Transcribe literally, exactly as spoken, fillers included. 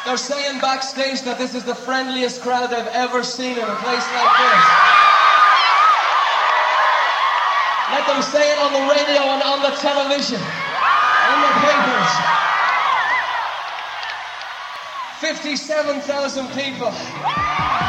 They're saying backstage that this is the friendliest crowd they've ever seen in a place like this. Let them say it on the radio and on the television, in the papers. fifty-seven thousand people.